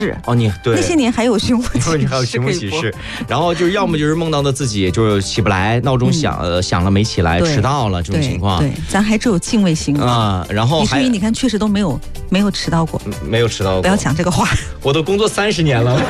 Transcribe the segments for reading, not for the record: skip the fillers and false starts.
哦，你对那些年还有寻母启事， 还有寻母启事，然后就要么就是梦到的自己就是起不来，闹钟响了没起来，迟到了这种情况。 对，咱还只有敬畏心啊。然后还你看，确实都没有迟到过， 没有迟到过。 不要讲这个话， 我都工作30年了。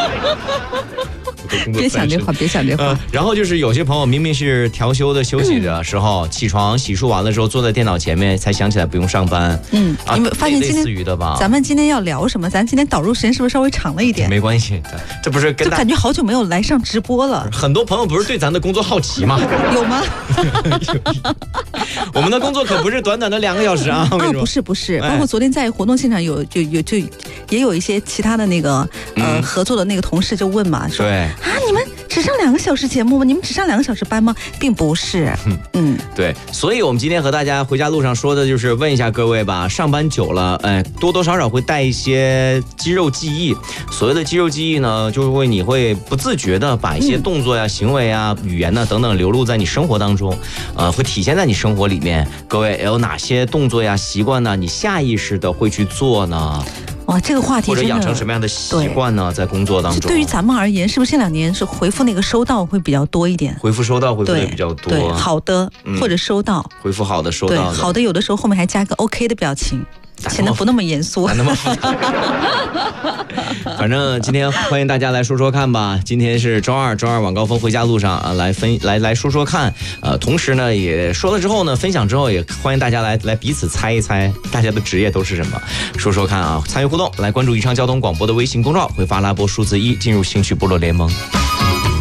别想这话，别想这话。 然后就是有些朋友明明是调休的休息的时候，起床洗漱完了之后，坐在电脑前面才想起来不用上班。 你们发现今天类似于的吧？ 咱们今天要聊什么？咱今天导入时间是不是稍微长了一点？ 没关系，这不是跟就感觉好久没有来上直播了。 很多朋友不是对咱的工作好奇吗？ 有吗？ 我们的工作可不是短短的2个小时啊！ 不是，包括昨天在活动现场也有一些其他的那个合作的那个同事就问嘛，说你们只上2个小时节目吗？你们只上2个小时班吗？并不是。 对，所以我们今天和大家回家路上说的就是问一下各位吧，上班久了，多多少少会带一些肌肉记忆。所谓的肌肉记忆呢，就是你会不自觉的把一些动作呀、行为啊、语言呢等等流露在你生活当中，会体现在你生活里面。各位有哪些动作呀、习惯呢？你下意识的会去做呢？ 哇，这个话题或者养成什么样的习惯呢？在工作当中， 对于咱们而言，是不是这2年是回复那个收到会比较多一点？ 回复收到会的比较多， 对，好的或者收到， 回复好的收到的， 好的有的时候后面还加个 OK 的表情。显得不那么严肃。 反正今天欢迎大家来说说看吧。今天是周二晚高峰回家路上啊，来说说看。同时呢也说了之后呢，分享之后也欢迎大家来彼此猜一猜大家的职业都是什么，说说看啊。参与互动，来关注宜昌交通广播的微信公众号，回发拉波数字1进入兴趣部落联盟。